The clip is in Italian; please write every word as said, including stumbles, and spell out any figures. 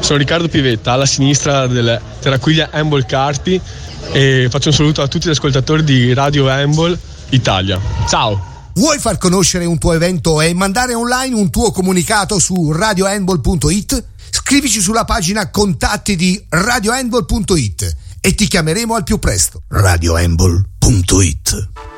Sono Riccardo Pivetta, alla sinistra del Terraquiglia Handball Carpi, e faccio un saluto a tutti gli ascoltatori di Radio Handball Italia. Ciao! Vuoi far conoscere un tuo evento e mandare online un tuo comunicato su radio handball punto it? Scrivici sulla pagina contatti di radio handball punto it e ti chiameremo al più presto. radio handball punto it